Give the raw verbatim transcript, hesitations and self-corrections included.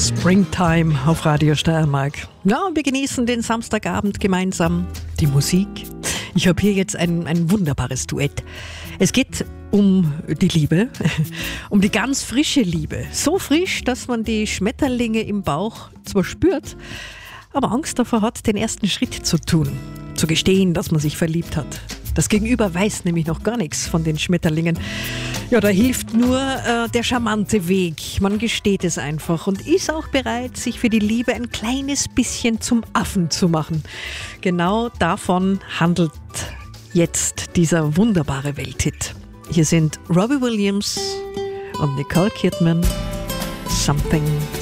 Springtime auf Radio Steiermark. Ja, wir genießen den Samstagabend gemeinsam, die Musik. Ich habe hier jetzt ein, ein wunderbares Duett. Es geht um die Liebe, um die ganz frische Liebe. So frisch, dass man die Schmetterlinge im Bauch zwar spürt, aber Angst davor hat, den ersten Schritt zu tun, zu gestehen, dass man sich verliebt hat. Das Gegenüber weiß nämlich noch gar nichts von den Schmetterlingen. Ja, da hilft nur äh, der charmante Weg. Man gesteht es einfach und ist auch bereit, sich für die Liebe ein kleines bisschen zum Affen zu machen. Genau davon handelt jetzt dieser wunderbare Welthit. Hier sind Robbie Williams und Nicole Kidman. Something